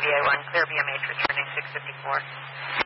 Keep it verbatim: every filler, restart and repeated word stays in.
V A one, clear B M H returning six fifty-four.